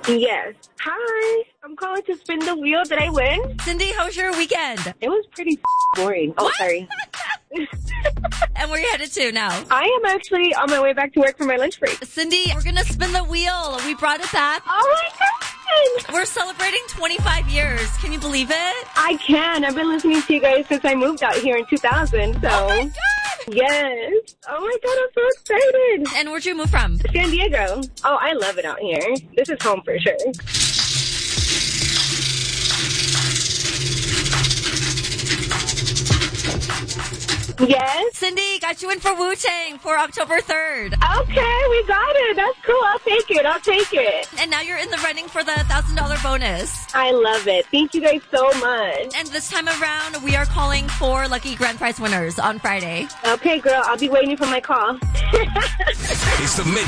Yes. Hi. I'm calling to spin the wheel. Did I win? Cindy, how was your weekend? It was pretty boring. Oh, What? sorry. And where are you headed to now? I am actually on my way back to work for my lunch break. Cindy, we're going to spin the wheel. We brought it back. Oh, my God. We're celebrating 25 years. Can you believe it? I can. I've been listening to you guys since I moved out here in 2000. So. Oh, my God. Yes. Oh, my God. I'm so excited. And where'd you move from? San Diego. Oh, I love it out here. This is home for sure. Yes. Cindy, got you in for Wu-Tang for October 3rd. Okay, we got it. That's cool. I'll take it. I'll take it. And now you're in the running for the $1,000 bonus. I love it. Thank you guys so much. And this time around, we are calling for lucky grand prize winners on Friday. Okay, girl. I'll be waiting for my call. It's the